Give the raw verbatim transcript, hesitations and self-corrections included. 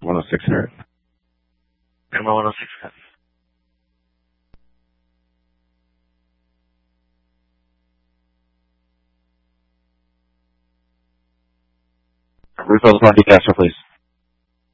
one oh six hertz. Gamma one oh six hertz. Refill the Monte Castro, please.